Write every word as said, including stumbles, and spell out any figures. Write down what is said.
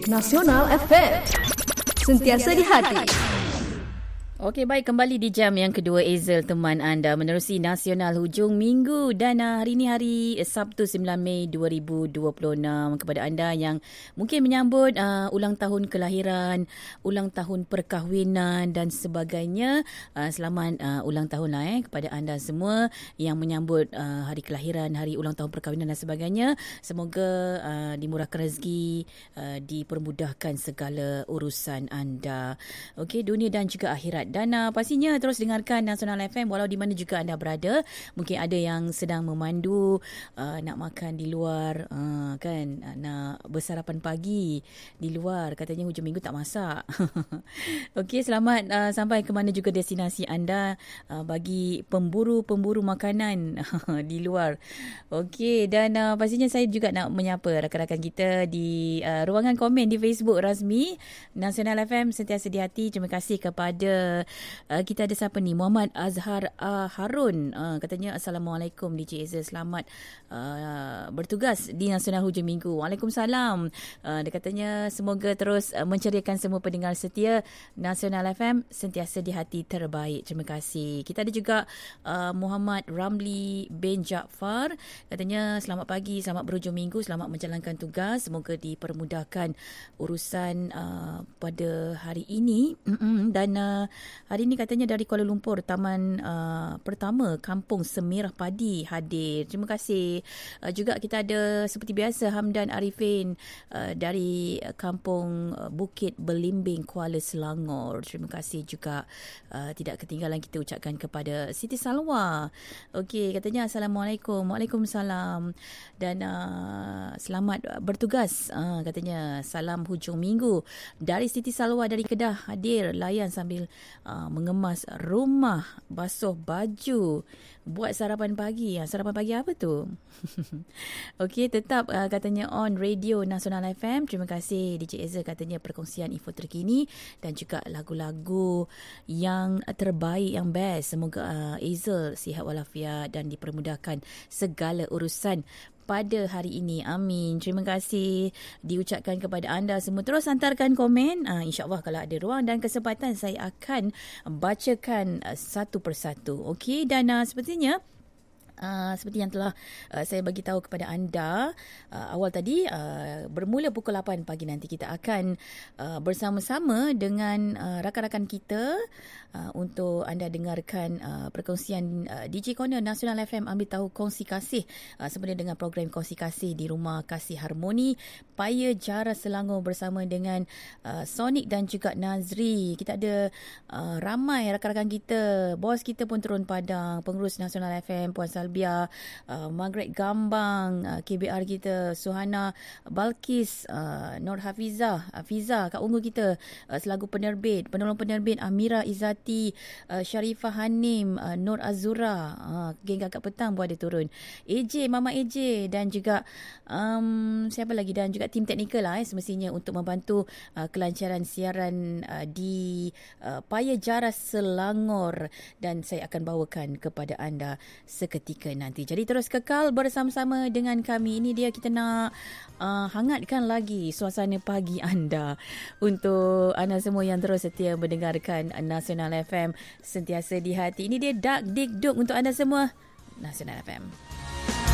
Nasional F M. Sentiasa di hati. Okey, baik, kembali di jam yang kedua Hazel teman anda menerusi Nasional hujung minggu, dan uh, hari ini hari Sabtu sembilan Mei dua ribu dua puluh enam. Kepada anda yang mungkin menyambut uh, ulang tahun kelahiran, ulang tahun perkahwinan dan sebagainya, uh, selamat uh, ulang tahun lah eh kepada anda semua yang menyambut uh, hari kelahiran, hari ulang tahun perkahwinan dan sebagainya. Semoga uh, dimurahkan rezeki, uh, dipermudahkan segala urusan anda. Okey, dunia dan juga akhirat. Dan uh, pastinya terus dengarkan Nasional F M walau di mana juga anda berada. Mungkin ada yang sedang memandu, uh, nak makan di luar, uh, kan, uh, nak bersarapan pagi di luar. Katanya hujung minggu tak masak. Okey, selamat uh, sampai ke mana juga destinasi anda, uh, bagi pemburu-pemburu makanan di luar. Okey, dan uh, pastinya saya juga nak menyapa rakan-rakan kita di uh, ruangan komen di Facebook rasmi Nasional F M Sentiasa di Hati. Terima kasih kepada Uh, kita ada siapa ni? Muhammad Azhar uh, Harun. Uh, katanya Assalamualaikum D J Azhar, selamat uh, bertugas di Nasional hujung minggu. Waalaikumsalam. Uh, dia katanya semoga terus uh, menceriakan semua pendengar setia Nasional F M Sentiasa di Hati terbaik. Terima kasih. Kita ada juga uh, Muhammad Ramli bin Jaafar. Katanya selamat pagi, selamat berhujung minggu, selamat menjalankan tugas. Semoga dipermudahkan urusan uh, pada hari ini. Dan uh, hari ini katanya dari Kuala Lumpur, Taman uh, Pertama Kampung Semirah Padi hadir. Terima kasih. Uh, juga kita ada seperti biasa Hamdan Arifin uh, dari Kampung uh, Bukit Belimbing, Kuala Selangor. Terima kasih juga. Uh, tidak ketinggalan kita ucapkan kepada Siti Salwa. Okey, katanya Assalamualaikum. Waalaikumsalam. Dan uh, selamat bertugas. Uh, katanya salam hujung minggu dari Siti Salwa dari Kedah hadir layan sambil Uh, mengemas rumah, basuh baju, buat sarapan pagi. Sarapan pagi apa tu? Okey, tetap uh, katanya on radio Nasional F M. Terima kasih D J Eza, katanya perkongsian info terkini dan juga lagu-lagu yang terbaik, yang best. Semoga uh, Hazel sihat walafiat dan dipermudahkan segala urusan pada hari ini. Amin. Terima kasih diucapkan kepada anda semua. Terus hantarkan komen. Uh, InsyaAllah kalau ada ruang dan kesempatan saya akan bacakan uh, satu persatu. Okey, dan uh, sepertinya Uh, seperti yang telah uh, saya bagi tahu kepada anda uh, awal tadi, uh, bermula pukul lapan pagi nanti kita akan uh, bersama-sama dengan uh, rakan-rakan kita uh, untuk anda dengarkan uh, perkongsian uh, D J Corner Nasional F M Ambil Tahu Kongsi Kasih, uh, sebenarnya dengan program Kongsi Kasih di Rumah Kasih Harmoni Paya Jara Selangor bersama dengan uh, Sonic dan juga Nazri. Kita ada uh, ramai rakan-rakan kita, bos kita pun turun padang, pengurus Nasional F M Puan Salbi, Biar uh, Margaret Gambang, uh, K B R kita, Suhana Balkis, uh, Nur Hafizah, Hafiza, Kak Ungu kita, uh, selaku penerbit, penolong penerbit Amira Izzati, uh, Sharifah Hanim, uh, Nur Azura, uh, geng Kakak Petang pun ada turun, A J, Mama A J, dan juga um, siapa lagi, dan juga tim teknikal lah eh, semestinya untuk membantu uh, kelancaran siaran uh, di uh, Paya Jara Selangor, dan saya akan bawakan kepada anda seketika nanti. Jadi terus kekal bersama-sama dengan kami. Ini dia, kita nak uh, hangatkan lagi suasana pagi anda untuk anda semua yang terus setia mendengarkan Nasional F M Sentiasa di Hati. Ini dia Dak Dik Duk untuk anda semua, Nasional F M.